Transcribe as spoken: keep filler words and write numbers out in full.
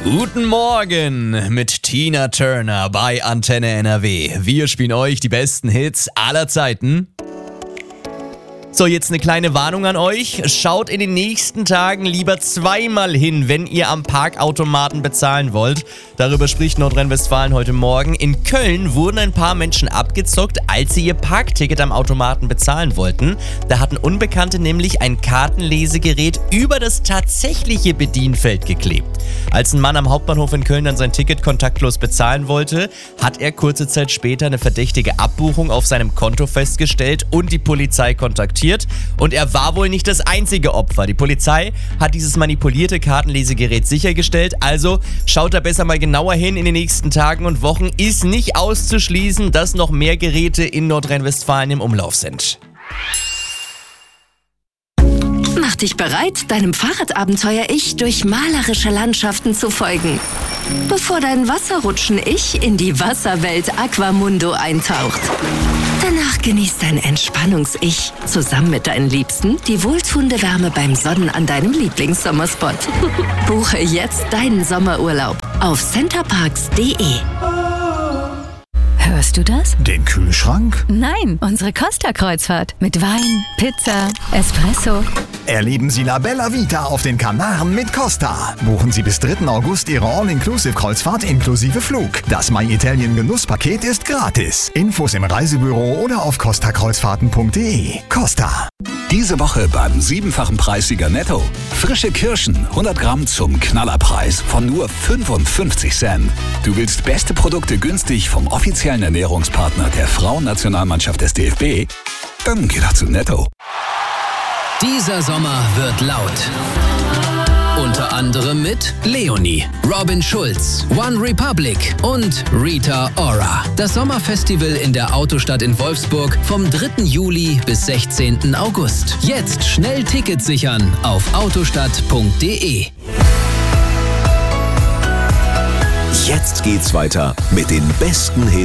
Guten Morgen mit Tina Turner bei Antenne N R W. Wir spielen euch die besten Hits aller Zeiten. So, jetzt eine kleine Warnung an euch. Schaut in den nächsten Tagen lieber zweimal hin, wenn ihr am Parkautomaten bezahlen wollt. Darüber spricht Nordrhein-Westfalen heute Morgen. In Köln wurden ein paar Menschen abgezockt, als sie ihr Parkticket am Automaten bezahlen wollten. Da hatten Unbekannte nämlich ein Kartenlesegerät über das tatsächliche Bedienfeld geklebt. Als ein Mann am Hauptbahnhof in Köln dann sein Ticket kontaktlos bezahlen wollte, hat er kurze Zeit später eine verdächtige Abbuchung auf seinem Konto festgestellt und die Polizei kontaktiert. Und er war wohl nicht das einzige Opfer. Die Polizei hat dieses manipulierte Kartenlesegerät sichergestellt. Also schaut da besser mal genauer hin in den nächsten Tagen und Wochen. Ist nicht auszuschließen, dass noch mehr Geräte in Nordrhein-Westfalen im Umlauf sind. Mach dich bereit, deinem Fahrradabenteuer-Ich durch malerische Landschaften zu folgen. Bevor dein Wasserrutschen-Ich in die Wasserwelt Aquamundo eintaucht. Danach genießt dein Entspannungs-Ich zusammen mit deinen Liebsten die wohltuende Wärme beim Sonnen an deinem Lieblingssommerspot. Buche jetzt deinen Sommerurlaub auf centerparks punkt de. Hörst du das? Den Kühlschrank? Nein, unsere Costa-Kreuzfahrt. Mit Wein, Pizza, Espresso. Erleben Sie La Bella Vita auf den Kanaren mit Costa. Buchen Sie bis dritten August Ihre All-Inclusive-Kreuzfahrt inklusive Flug. Das My Italien Genusspaket ist gratis. Infos im Reisebüro oder auf costa kreuzfahrten punkt de. Costa. Diese Woche beim siebenfachen Preissieger Netto. Frische Kirschen, hundert Gramm zum Knallerpreis von nur fünfundfünfzig Cent. Du willst beste Produkte günstig vom offiziellen Ernährungspartner der Frauennationalmannschaft des D F B? Dann geh doch zu Netto. Dieser Sommer wird laut. Unter anderem mit Leonie, Robin Schulz, One Republic und Rita Ora. Das Sommerfestival in der Autostadt in Wolfsburg vom dritten Juli bis sechzehnten August. Jetzt schnell Tickets sichern auf autostadt punkt de. Jetzt geht's weiter mit den besten Hits